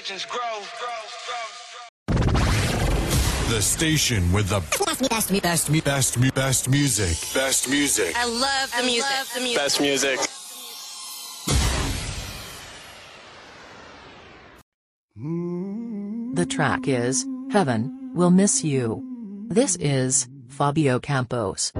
legends grow. The station with the best music. Best music. I love the music. Best music. The track is Heaven Will Miss You. This is Fabio Campos.